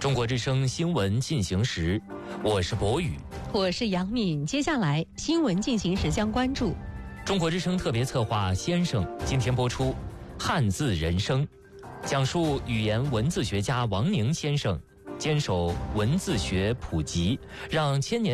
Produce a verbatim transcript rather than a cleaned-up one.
中国之声新闻进行时，我是博宇， 我是杨敏。接下来新闻进行时将关注中国之声特别策划《先生》今天播出汉字人生，讲述语言文字学家王宁先生坚守文字学普及，让千年